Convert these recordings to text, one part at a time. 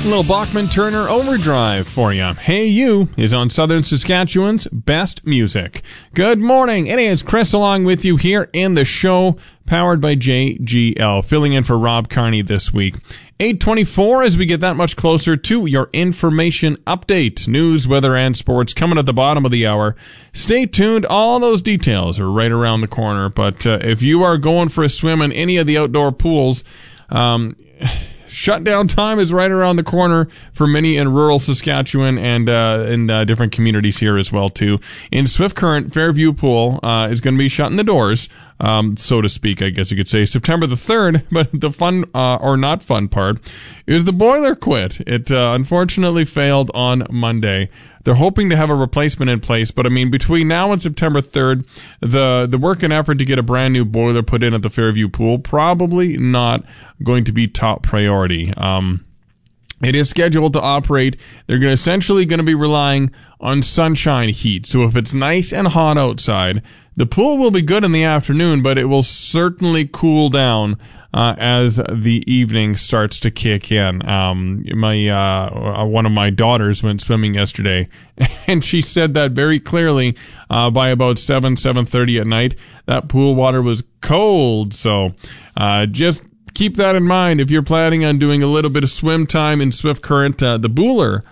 A little Bachman-Turner Overdrive for you. Hey You is on Southern Saskatchewan's best music. Good morning. It is Chris along with you here in the show, powered by JGL, filling in for Rob Carney this week. 8:24 as we get that much closer to your information update. News, weather, and sports coming at the bottom of the hour. Stay tuned. All those details are right around the corner. But if you are going for a swim in any of the outdoor pools, shutdown time is right around the corner for many in rural Saskatchewan and in different communities here as well, too. In Swift Current, Fairview Pool is going to be shutting the doors, so to speak, I guess you could say, September the 3rd. But the fun, or not fun part, is the boiler quit. It unfortunately failed on Monday. They're hoping to have a replacement in place, but I mean, between now and September 3rd, the work and effort to get a brand new boiler put in at the Fairview Pool probably not going to be top priority. It is scheduled to operate. They're essentially going to be relying on sunshine heat. So if it's nice and hot outside, the pool will be good in the afternoon, but it will certainly cool down as the evening starts to kick in. One of my daughters went swimming yesterday, and she said that very clearly. By about 7:30 at night, that pool water was cold. So just keep that in mind if you're planning on doing a little bit of swim time in Swift Current. The boiler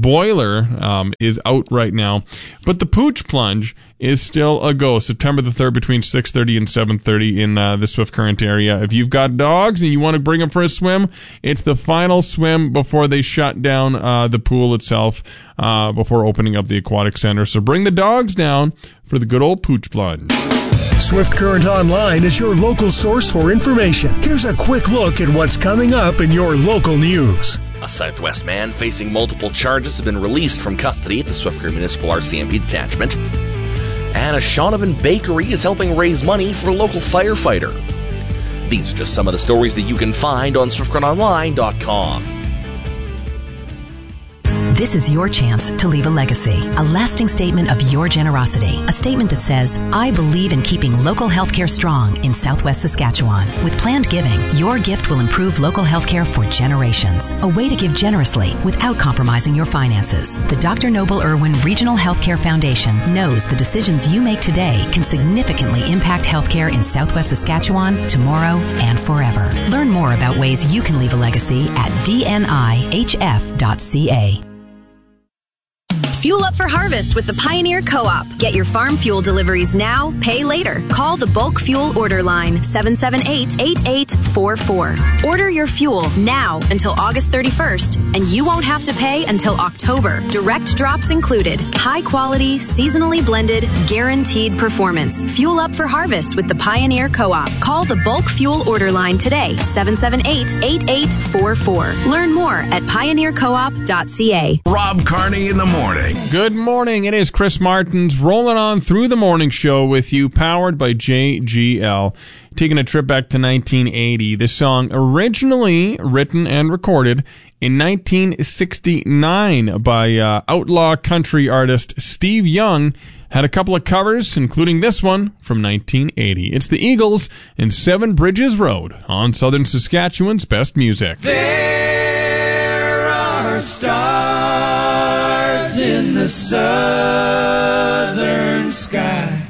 is out right now, but the Pooch Plunge is still a go. September the 3rd between 6:30 and 7:30 in the Swift Current area. If you've got dogs and you want to bring them for a swim, it's the final swim before they shut down the pool itself before opening up the aquatic center. So bring the dogs down for the good old Pooch Plunge. Swift Current Online is your local source for information. Here's a quick look at what's coming up in your local news. A Southwest man facing multiple charges has been released from custody at the Swift Current Municipal RCMP detachment. And a Shaunavon bakery is helping raise money for a local firefighter. These are just some of the stories that you can find on SwiftCurrentOnline.com. This is your chance to leave a legacy, a lasting statement of your generosity, a statement that says, I believe in keeping local healthcare strong in Southwest Saskatchewan. With planned giving, your gift will improve local healthcare for generations, a way to give generously without compromising your finances. The Dr. Noble Irwin Regional Healthcare Foundation knows the decisions you make today can significantly impact healthcare in Southwest Saskatchewan, tomorrow, and forever. Learn more about ways you can leave a legacy at dnihf.ca. Fuel up for harvest with the Pioneer Co-op. Get your farm fuel deliveries now, pay later. Call the Bulk Fuel Order Line, 778-8844. Order your fuel now until August 31st, and you won't have to pay until October. Direct drops included. High quality, seasonally blended, guaranteed performance. Fuel up for harvest with the Pioneer Co-op. Call the Bulk Fuel Order Line today, 778-8844. Learn more at pioneercoop.ca. Rob Carney in the morning. Good morning. It is Chris Martins rolling on through the morning show with you, powered by JGL. Taking a trip back to 1980. This song originally written and recorded in 1969 by outlaw country artist Steve Young. Had a couple of covers, including this one from 1980. It's the Eagles and Seven Bridges Road on Southern Saskatchewan's best music. There are stars in the southern sky.